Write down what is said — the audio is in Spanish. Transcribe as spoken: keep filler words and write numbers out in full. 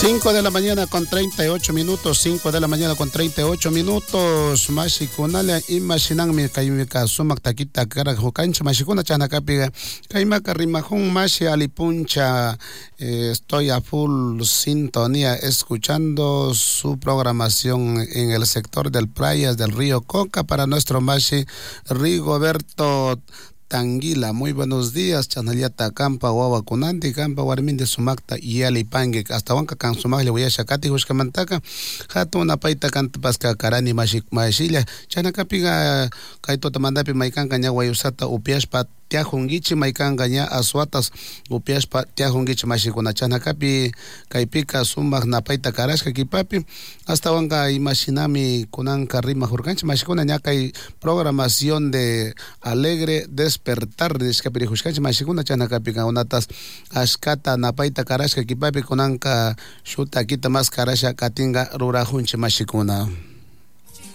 cinco de la mañana con treinta y ocho minutos, cinco de la mañana con treinta y ocho minutos. Mashikunala imashinanmi kaymika sumak takita kara hukancha mashikuna chanakapiga kaymaka rimajun mashi alipuncha. Eh, estoy a full sintonía escuchando su programación en el sector del Playas del Río Coca para nuestro mashi Rigoberto Tanguila. Muy buenos días, Chanaliata Campa, Guava Kunanti, Campa, Warmin de Sumakta y Alipangue, hasta Huanca, Can Sumagle, voy a Shakati, Hushkamantaka, Hatuna Paita Canta Pasca, Carani, Mashilla, Chanacapiga, Kaito Tamandapi, Maikan, Cañagua, Usata, Upiaspa, Tiajungichi, Maikan, Gaña, Azuatas, Upiaspa, Tiajungichi, Mashikuna, Chanakapi, Kaipika, Sumbak, Napaita, Karashka, Kipapi, hasta Huanca, Imaginami, Kunan, Karima, Jurganchi, Mashikuna, Ñaca y programación de Alegre Despertar, Niscapiri, Hushkanchi, Mashikuna, Chanakapika, Unatas, Ashkata, Napaita, Karashka, Kipapi, Kunanka, Shuta, Kita, Más, Karasha, Katinga, Rurajunchi, Mashikuna.